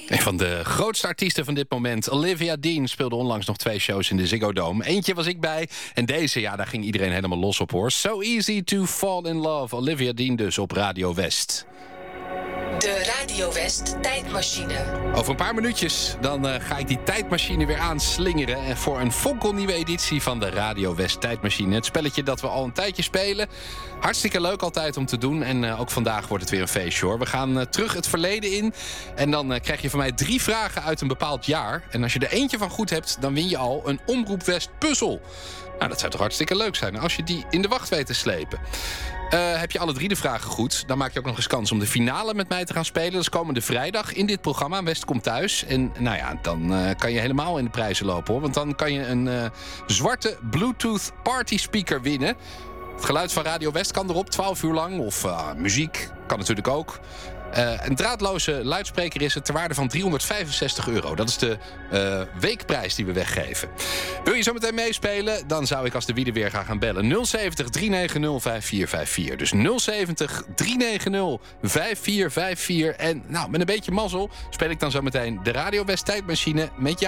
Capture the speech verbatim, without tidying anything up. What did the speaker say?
Een van de grootste artiesten van dit moment, Olivia Dean, speelde onlangs nog twee shows in de Ziggo Dome. Eentje was ik bij en deze, ja, daar ging iedereen helemaal los op, hoor. So Easy to Fall in Love. Olivia Dean dus op Radio West. De Radio West tijdmachine. Over een paar minuutjes dan uh, ga ik die tijdmachine weer aanslingeren. En voor een fonkelnieuwe editie van de Radio West tijdmachine. Het spelletje dat we al een tijdje spelen. Hartstikke leuk altijd om te doen. En uh, ook vandaag wordt het weer een feestje, hoor. We gaan uh, terug het verleden in. En dan uh, krijg je van mij drie vragen uit een bepaald jaar. En als je er eentje van goed hebt, dan win je al een Omroep West puzzel. Nou, dat zou toch hartstikke leuk zijn als je die in de wacht weet te slepen. Uh, heb je alle drie de vragen goed, dan maak je ook nog eens kans om de finale met mij te gaan spelen. Dat is komende vrijdag in dit programma, West komt thuis. En nou ja, dan uh, kan je helemaal in de prijzen lopen, hoor. Want dan kan je een uh, zwarte Bluetooth party speaker winnen. Het geluid van Radio West kan erop, twaalf uur lang. Of uh, muziek, kan natuurlijk ook. Uh, een draadloze luidspreker is het ter waarde van driehonderdvijfenzestig euro. Dat is de uh, weekprijs die we weggeven. Wil je zo meteen meespelen? Dan zou ik als de wie er weer gaan gaan bellen. nul zeventig, drie negen nul, vijf vier vijf vier. Dus nul zeventig, drie negen nul, vijf vier vijf vier. En nou, met een beetje mazzel speel ik dan zo meteen de Radio West tijdmachine met jou.